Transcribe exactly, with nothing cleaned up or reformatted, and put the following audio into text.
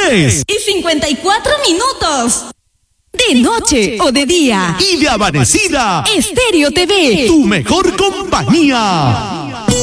tres y cincuenta y cuatro minutos. De noche o de día. Y de amanecida. Estéreo T V. Tu mejor compañía.